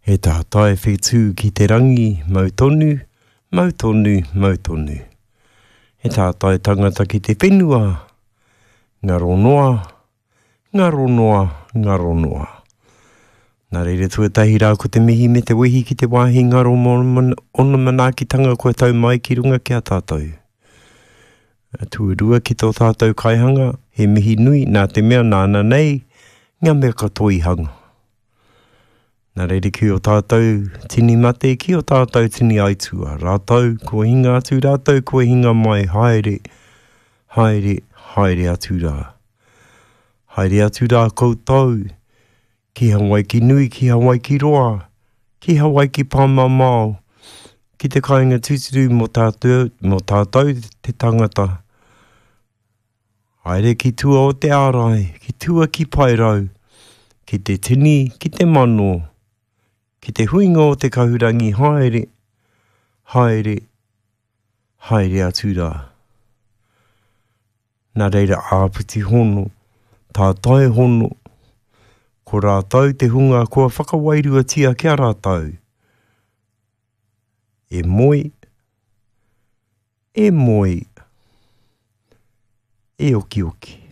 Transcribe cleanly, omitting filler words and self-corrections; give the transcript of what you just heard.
E tātai whetū ki te rangi mautonu, mautonu, mautonu. E tātai tangata ki te whenua, ngaro noa, ngaro noa, ngaro noa. Nā reire tuatahi rā ko te mihi me te wehi ki te wāhi ngaro ona manaakitanga kua tau mai ki runga ki a tātou. Tuarua ki tō tātou kaihanga, he mihi nui nā te mea nāna nei, ngā mea katoa i hanga. Nā reire ki o tātou tini mate, ki o tātou tini aitua. Rātou, kua hinga atu, rātou, kua hinga mai, haere, haere, haere atu rā. Haere atu rā koutou, ki Hawaii ki nui, ki Hawaii ki roa, ki Hawaii ki pāmamao, ki te kāinga tūturu mō tātou te tangata. Haere ki tua o te ārai, ki tua ki pairau, ki te tini, ki te mano, ki te huinga o te kahurangi, haere, haere, haere atu rā. Nā reira āputi hono, tātai hono, ko rātou te hunga kua whakawairua tia kia rātou. E moi, e moi, e oki oki.